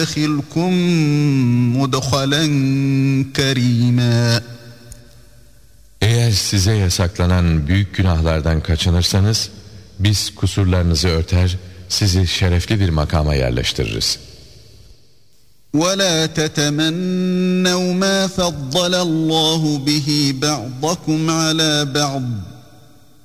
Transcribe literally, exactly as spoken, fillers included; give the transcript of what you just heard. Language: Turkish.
وندخلكم مدخلا كريما. Eğer size yasaklanan büyük günahlardan kaçınırsanız, biz kusurlarınızı örter, sizi şerefli bir makama yerleştiririz. وَلَا تَتَمَنَّوْا مَا فَضَّلَ اللّٰهُ بِهِ بَعْضَكُمْ عَلَى بَعْضٍ